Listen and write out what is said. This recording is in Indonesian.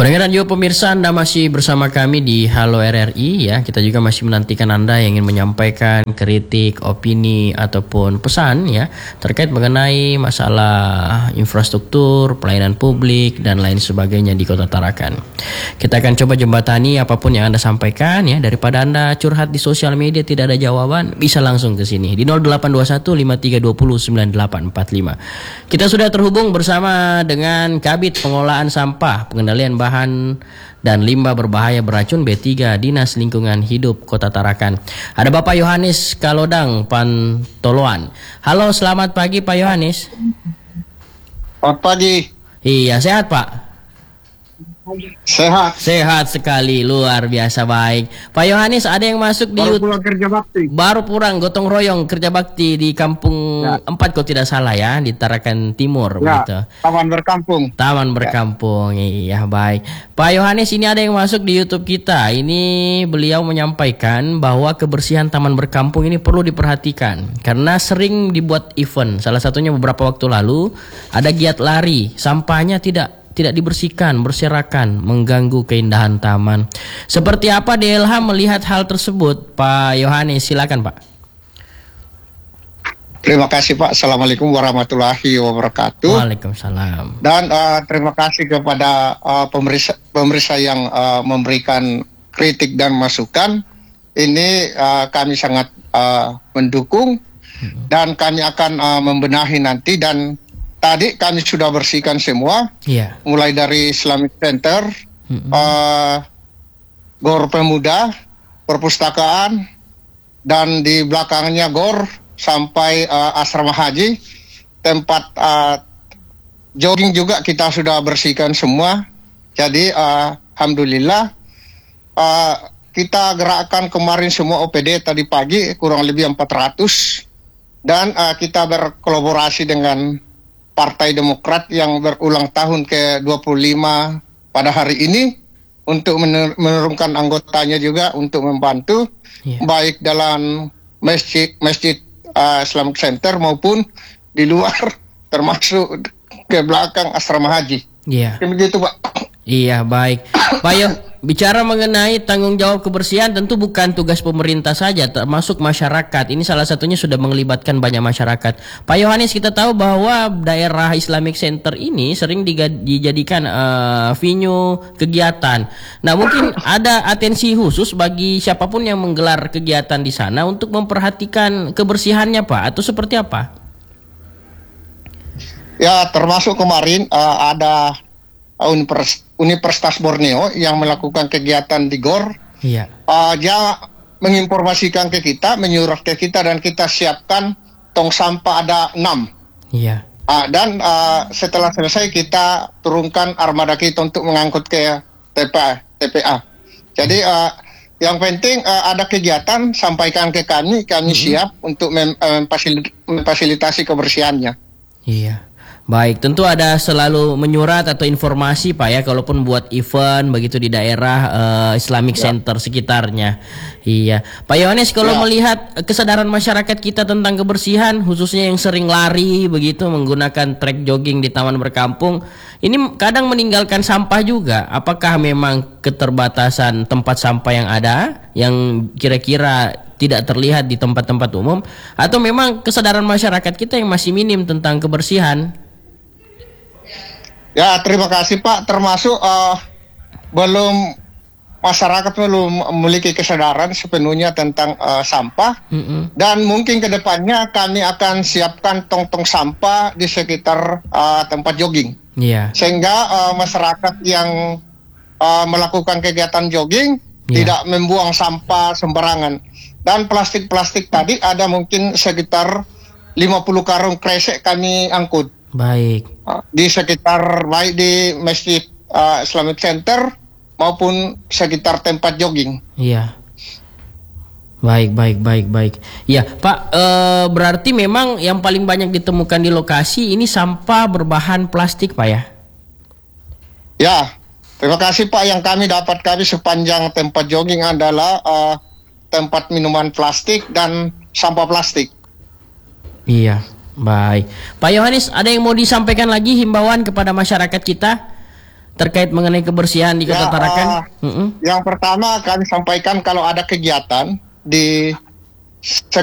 Pendengar dan juga pemirsa, Anda masih bersama kami di Halo RRI ya. Kita juga masih menantikan Anda yang ingin menyampaikan kritik, opini ataupun pesan ya terkait mengenai masalah infrastruktur, pelayanan publik dan lain sebagainya di Kota Tarakan. Kita akan coba jembatani apapun yang Anda sampaikan ya. Daripada Anda curhat di sosial media tidak ada jawaban, bisa langsung ke sini di 0821 5320 9845. Kita sudah terhubung bersama dengan Kabid Pengelolaan Sampah, Pengendalian Bahan dan Limbah Berbahaya Beracun B3 Dinas Lingkungan Hidup Kota Tarakan. Ada Bapak Yohanes Kalodang Pantoloan. Halo, selamat pagi Pak Yohanes. Selamat pagi. Iya, sehat Pak? Sehat. Sehat sekali, luar biasa baik. Pak Yohanes, ada yang masuk di Baru pulang kerja bakti. Baru pulang gotong royong kerja bakti di Kampung 4 kalau tidak salah ya, di Tarakan Timur begitu. Taman Berkampung. Taman Berkampung. Iya, baik. Pak Yohanes, ini ada yang masuk di YouTube kita. Ini beliau menyampaikan bahwa kebersihan Taman Berkampung ini perlu diperhatikan karena sering dibuat event. Salah satunya beberapa waktu lalu ada giat lari, sampahnya tidak dibersihkan, berserakan, mengganggu keindahan taman. Seperti apa DLH melihat hal tersebut, Pak Yohanes? Silakan, Pak. Terima kasih Pak. Assalamualaikum warahmatullahi wabarakatuh. Waalaikumsalam. Dan terima kasih kepada pemeriksa yang memberikan kritik dan masukan. Ini kami sangat mendukung dan kami akan membenahi nanti. Dan tadi kami sudah bersihkan semua, mulai dari Islamic Center, GOR Pemuda, perpustakaan, dan di belakangnya GOR sampai asrama haji, tempat jogging juga kita sudah bersihkan semua. Jadi alhamdulillah kita gerakkan kemarin semua OPD tadi pagi kurang lebih 400, dan kita berkolaborasi dengan Partai Demokrat yang berulang tahun ke-25 pada hari ini untuk menurunkan anggotanya juga untuk membantu baik dalam masjid Islamic Center maupun di luar termasuk ke belakang asrama haji. Iya. Begitu Pak. Iya, baik. Pak Yo, bicara mengenai tanggung jawab kebersihan tentu bukan tugas pemerintah saja, termasuk masyarakat. Ini salah satunya sudah melibatkan banyak masyarakat. Pak Yohanes, kita tahu bahwa daerah Islamic Center ini sering dijadikan venue kegiatan. Nah, mungkin ada atensi khusus bagi siapapun yang menggelar kegiatan di sana untuk memperhatikan kebersihannya, Pak, atau seperti apa? Ya, termasuk kemarin ada Universitas Borneo yang melakukan kegiatan di GOR. Iya. Dia menginformasikan ke kita, menyuruh ke kita, dan kita siapkan tong sampah ada 6. Iya. Dan setelah selesai kita turunkan armada kita untuk mengangkut ke TPA. Jadi yang penting ada kegiatan, sampaikan ke kami siap untuk memfasilitasi kebersihannya. Iya. Baik, tentu ada selalu menyurat atau informasi Pak ya, kalaupun buat event begitu di daerah Islamic Center sekitarnya. Iya, Pak Yohanes, kalau melihat kesadaran masyarakat kita tentang kebersihan, khususnya yang sering lari begitu menggunakan trek jogging di Taman Berkampung, ini kadang meninggalkan sampah juga. Apakah memang keterbatasan tempat sampah yang ada, yang kira-kira tidak terlihat di tempat-tempat umum, atau memang kesadaran masyarakat kita yang masih minim tentang kebersihan? Ya, terima kasih Pak. Termasuk masyarakat belum memiliki kesadaran sepenuhnya tentang sampah. Dan mungkin ke depannya kami akan siapkan tong-tong sampah di sekitar tempat jogging. Sehingga masyarakat yang melakukan kegiatan jogging tidak membuang sampah sembarangan. Dan plastik-plastik tadi ada mungkin sekitar 50 karung kresek kami angkut. Baik. Di sekitar baik di Masjid Islamic Center maupun sekitar tempat jogging. Iya. Baik. Ya, Pak, berarti memang yang paling banyak ditemukan di lokasi ini sampah berbahan plastik, Pak ya? Ya, terima kasih Pak. Yang kami sepanjang tempat jogging adalah tempat minuman plastik dan sampah plastik. Iya. Baik, Pak Yohanes, ada yang mau disampaikan lagi himbauan kepada masyarakat kita terkait mengenai kebersihan di Kota Tarakan? Yang pertama kami sampaikan kalau ada kegiatan di